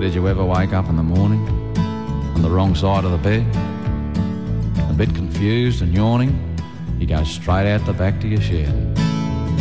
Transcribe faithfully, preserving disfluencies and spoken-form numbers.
did you ever wake up in the morning on the wrong side of the bed? A bit confused and yawning, you go straight out the back to your shed.